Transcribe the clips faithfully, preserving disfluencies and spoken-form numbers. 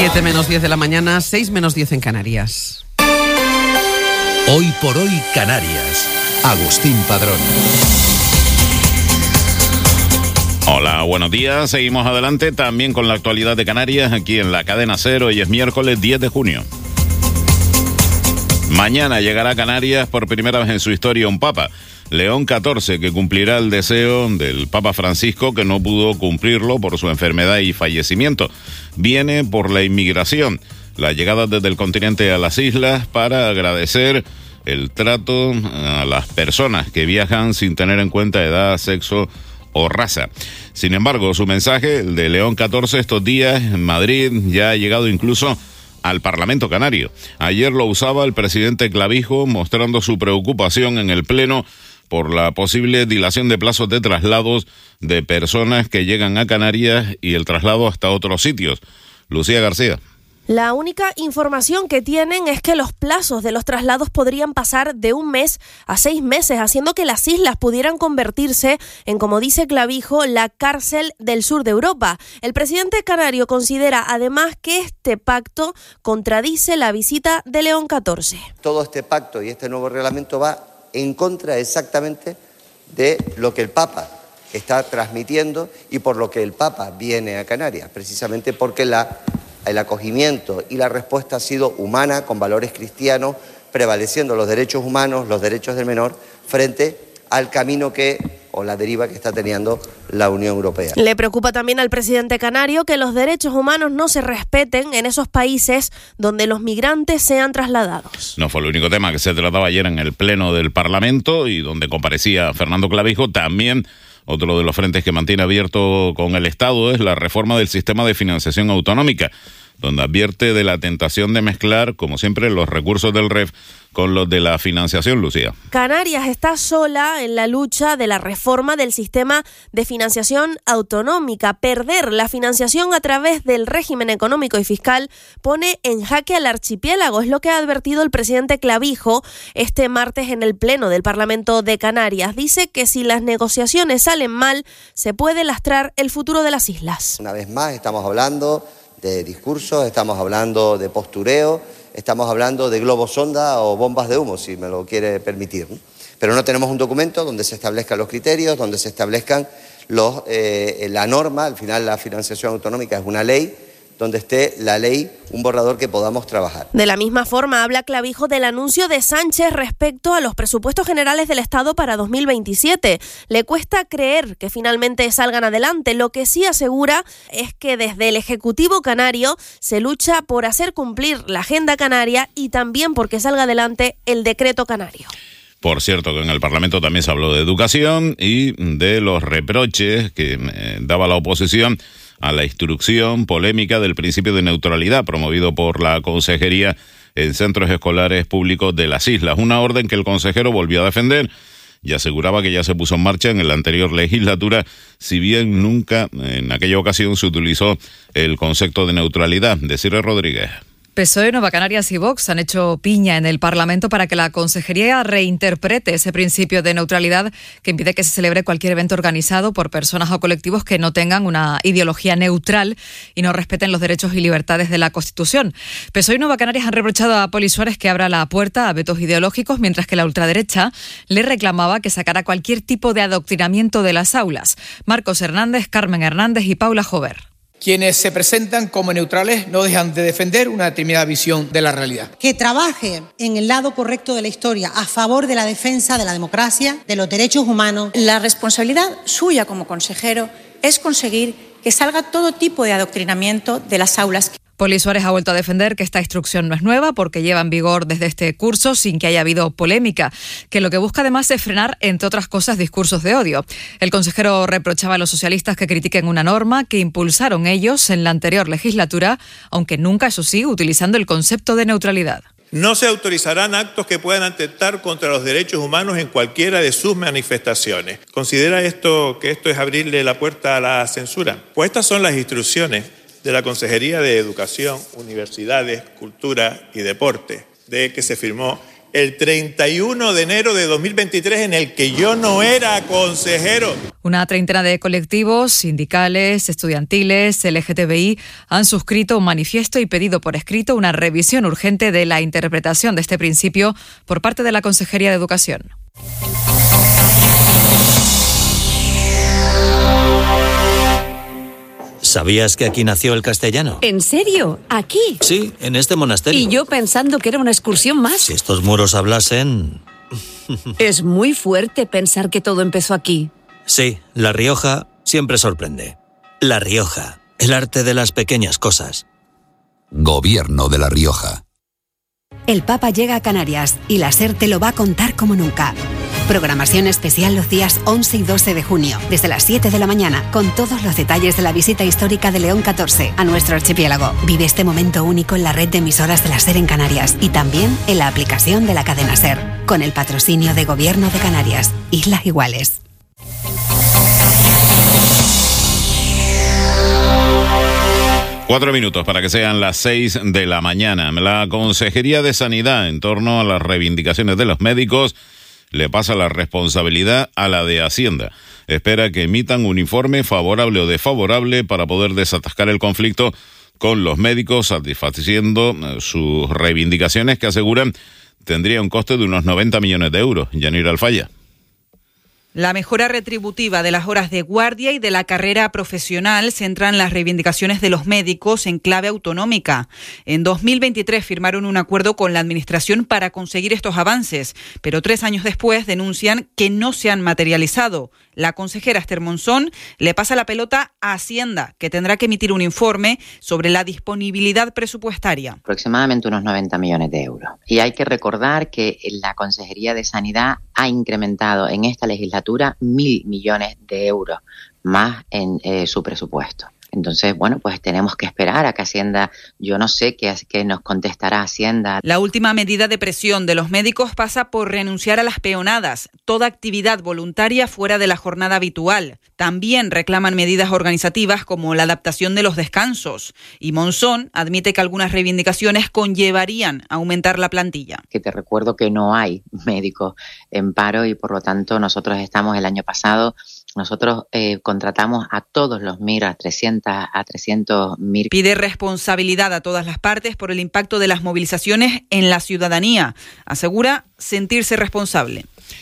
siete menos diez de la mañana, seis menos diez en Canarias. Hoy por hoy Canarias. Agustín Padrón. Hola, buenos días. Seguimos adelante también con la actualidad de Canarias aquí en la cadena Cero. Hoy es miércoles diez de junio. Mañana llegará a Canarias por primera vez en su historia un papa, León catorce, que cumplirá el deseo del Papa Francisco, que no pudo cumplirlo por su enfermedad y fallecimiento. Viene por la inmigración, la llegada desde el continente a las islas para agradecer el trato a las personas que viajan sin tener en cuenta edad, sexo o raza. Sin embargo, su mensaje, el de León catorce, estos días en Madrid ya ha llegado incluso al Parlamento Canario. Ayer lo usaba el presidente Clavijo, mostrando su preocupación en el Pleno por la posible dilación de plazos de traslados de personas que llegan a Canarias y el traslado hasta otros sitios. Lucía García. La única información que tienen es que los plazos de los traslados podrían pasar de un mes a seis meses, haciendo que las islas pudieran convertirse en, como dice Clavijo, la cárcel del sur de Europa. El presidente canario considera además que este pacto contradice la visita de León catorce. Todo este pacto y este nuevo reglamento va en contra exactamente de lo que el Papa está transmitiendo y por lo que el Papa viene a Canarias, precisamente porque la el acogimiento y la respuesta ha sido humana, con valores cristianos, prevaleciendo los derechos humanos, los derechos del menor, frente al camino que, o la deriva que está teniendo la Unión Europea. Le preocupa también al presidente canario que los derechos humanos no se respeten en esos países donde los migrantes sean trasladados. No fue el único tema que se trataba ayer en el Pleno del Parlamento y donde comparecía Fernando Clavijo. También otro de los frentes que mantiene abierto con el Estado es la reforma del sistema de financiación autonómica, donde advierte de la tentación de mezclar, como siempre, los recursos del R E F con los de la financiación, Lucía. Canarias está sola en la lucha de la reforma del sistema de financiación autonómica. Perder la financiación a través del régimen económico y fiscal pone en jaque al archipiélago, es lo que ha advertido el presidente Clavijo este martes en el Pleno del Parlamento de Canarias. Dice que si las negociaciones salen mal, se puede lastrar el futuro de las islas. Una vez más estamos hablando de discursos, estamos hablando de postureo, estamos hablando de globos sonda o bombas de humo, si me lo quiere permitir, ¿no? Pero no tenemos un documento donde se establezcan los criterios, donde se establezcan los, eh, la norma. Al final la financiación autonómica es una ley, donde esté la ley, un borrador que podamos trabajar. De la misma forma habla Clavijo del anuncio de Sánchez respecto a los presupuestos generales del Estado para dos mil veintisiete. Le cuesta creer que finalmente salgan adelante. Lo que sí asegura es que desde el Ejecutivo canario se lucha por hacer cumplir la agenda canaria y también porque salga adelante el decreto canario. Por cierto, que en el Parlamento también se habló de educación y de los reproches que eh, daba la oposición a la instrucción polémica del principio de neutralidad promovido por la Consejería en centros escolares públicos de las islas. Una orden que el consejero volvió a defender y aseguraba que ya se puso en marcha en la anterior legislatura, si bien nunca en aquella ocasión se utilizó el concepto de neutralidad. Desiree Rodríguez. P S O E, Nueva Canarias y Vox han hecho piña en el Parlamento para que la Consejería reinterprete ese principio de neutralidad que impide que se celebre cualquier evento organizado por personas o colectivos que no tengan una ideología neutral y no respeten los derechos y libertades de la Constitución. P S O E y Nueva Canarias han reprochado a Poli Suárez que abra la puerta a vetos ideológicos, mientras que la ultraderecha le reclamaba que sacara cualquier tipo de adoctrinamiento de las aulas. Marcos Hernández, Carmen Hernández y Paula Jover. Quienes se presentan como neutrales no dejan de defender una determinada visión de la realidad. Que trabaje en el lado correcto de la historia, a favor de la defensa de la democracia, de los derechos humanos. La responsabilidad suya como consejero es conseguir que salga todo tipo de adoctrinamiento de las aulas. Poli Suárez ha vuelto a defender que esta instrucción no es nueva porque lleva en vigor desde este curso sin que haya habido polémica, que lo que busca además es frenar, entre otras cosas, discursos de odio. El consejero reprochaba a los socialistas que critiquen una norma que impulsaron ellos en la anterior legislatura, aunque nunca, eso sí, utilizando el concepto de neutralidad. No se autorizarán actos que puedan atentar contra los derechos humanos en cualquiera de sus manifestaciones. ¿Considera esto que esto es abrirle la puerta a la censura? Pues estas son las instrucciones de la Consejería de Educación, Universidades, Cultura y Deporte, de que se firmó el treinta y uno de enero de dos mil veintitrés, en el que yo no era consejero. Una treintena de colectivos, sindicales, estudiantiles, L G T B I han suscrito un manifiesto y pedido por escrito una revisión urgente de la interpretación de este principio por parte de la Consejería de Educación. ¿Sabías que aquí nació el castellano? ¿En serio? ¿Aquí? Sí, en este monasterio. Y yo pensando que era una excursión más. Si estos muros hablasen... Es muy fuerte pensar que todo empezó aquí. Sí, La Rioja siempre sorprende. La Rioja, el arte de las pequeñas cosas. Gobierno de La Rioja. El Papa llega a Canarias y la SER te lo va a contar como nunca. Programación especial los días once y doce de junio, desde las siete de la mañana, con todos los detalles de la visita histórica de León catorce a nuestro archipiélago. Vive este momento único en la red de emisoras de la SER en Canarias y también en la aplicación de la cadena SER, con el patrocinio de Gobierno de Canarias. Islas Iguales. Cuatro minutos para que sean las seis de la mañana. La Consejería de Sanidad, en torno a las reivindicaciones de los médicos, le pasa la responsabilidad a la de Hacienda. Espera que emitan un informe favorable o desfavorable para poder desatascar el conflicto con los médicos, satisfaciendo sus reivindicaciones que aseguran tendría un coste de unos noventa millones de euros. Yanira Alfaya. La mejora retributiva de las horas de guardia y de la carrera profesional centran las reivindicaciones de los médicos en clave autonómica. En dos mil veintitrés firmaron un acuerdo con la Administración para conseguir estos avances, pero tres años después denuncian que no se han materializado. La consejera Esther Monzón le pasa la pelota a Hacienda, que tendrá que emitir un informe sobre la disponibilidad presupuestaria. Aproximadamente unos noventa millones de euros. Y hay que recordar que la Consejería de Sanidad ha incrementado en esta legislatura mil millones de euros más en eh, su presupuesto. Entonces, bueno, pues tenemos que esperar a que Hacienda, yo no sé qué, qué nos contestará Hacienda. La última medida de presión de los médicos pasa por renunciar a las peonadas, toda actividad voluntaria fuera de la jornada habitual. También reclaman medidas organizativas como la adaptación de los descansos. Y Monzón admite que algunas reivindicaciones conllevarían a aumentar la plantilla. Que te recuerdo que no hay médicos en paro y por lo tanto nosotros estamos el año pasado... Nosotros eh, contratamos a todos los M I R, a trescientos M I R. Pide responsabilidad a todas las partes por el impacto de las movilizaciones en la ciudadanía. Asegura sentirse responsable.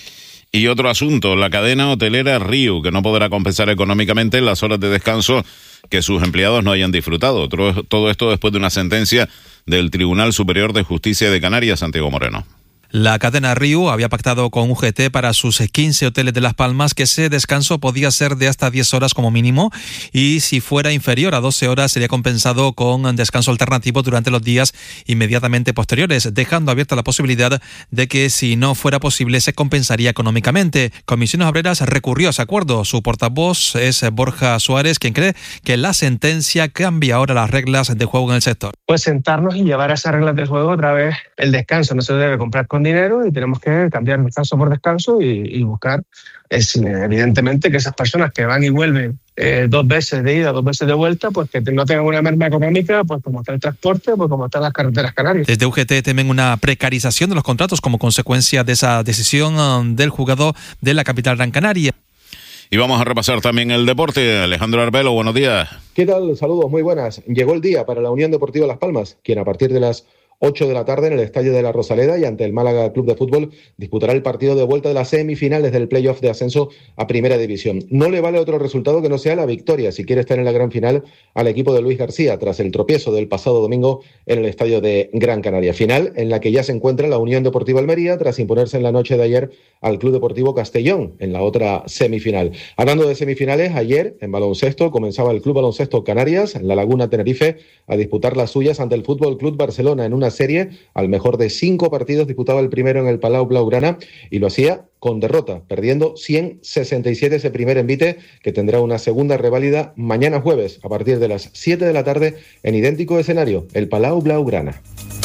Y otro asunto, la cadena hotelera Riu, que no podrá compensar económicamente las horas de descanso que sus empleados no hayan disfrutado. Todo esto después de una sentencia del Tribunal Superior de Justicia de Canarias, Santiago Moreno. La cadena Riu había pactado con U G T para sus quince hoteles de Las Palmas que ese descanso podía ser de hasta diez horas como mínimo y si fuera inferior a doce horas sería compensado con descanso alternativo durante los días inmediatamente posteriores, dejando abierta la posibilidad de que si no fuera posible se compensaría económicamente. Comisiones Obreras recurrió a ese acuerdo. Su portavoz es Borja Suárez, quien cree que la sentencia cambia ahora las reglas de juego en el sector. Pues sentarnos y llevar a esas reglas de juego otra vez. El descanso no se debe comprar con dinero y tenemos que cambiar descanso por descanso y, y buscar, es, evidentemente, que esas personas que van y vuelven eh, dos veces de ida, dos veces de vuelta, pues que no tengan una merma económica, pues como está el transporte, pues como están las carreteras canarias. Desde U G T temen una precarización de los contratos como consecuencia de esa decisión del juzgado de la capital Gran Canaria. Y vamos a repasar también el deporte. Alejandro Arbelo, buenos días. ¿Qué tal? Saludos, muy buenas. Llegó el día para la Unión Deportiva Las Palmas, quien a partir de las ocho de la tarde en el Estadio de la Rosaleda y ante el Málaga Club de Fútbol disputará el partido de vuelta de las semifinales del playoff de ascenso a Primera División. No le vale otro resultado que no sea la victoria si quiere estar en la gran final al equipo de Luis García tras el tropiezo del pasado domingo en el Estadio de Gran Canaria. Final en la que ya se encuentra la Unión Deportiva Almería tras imponerse en la noche de ayer al Club Deportivo Castellón en la otra semifinal. Hablando de semifinales, ayer en baloncesto comenzaba el Club Baloncesto Canarias en La Laguna Tenerife a disputar las suyas ante el Fútbol Club Barcelona en una serie. Al mejor de cinco partidos disputaba el primero en el Palau Blaugrana y lo hacía con derrota, perdiendo ciento sesenta y siete ese primer envite, que tendrá una segunda reválida mañana jueves a partir de las siete de la tarde en idéntico escenario, el Palau Blaugrana.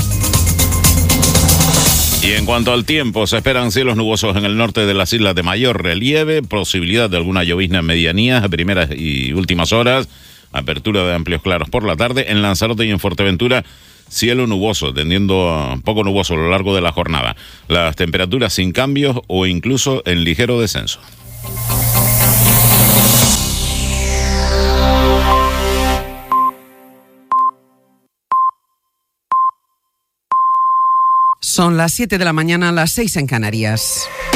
Y en cuanto al tiempo, se esperan cielos nubosos en el norte de las islas de mayor relieve, posibilidad de alguna llovizna en medianías a primeras y últimas horas, apertura de amplios claros por la tarde. En Lanzarote y en Fuerteventura cielo nuboso, tendiendo a poco nuboso a lo largo de la jornada. Las temperaturas sin cambios o incluso en ligero descenso. Son las siete de la mañana, las seis en Canarias.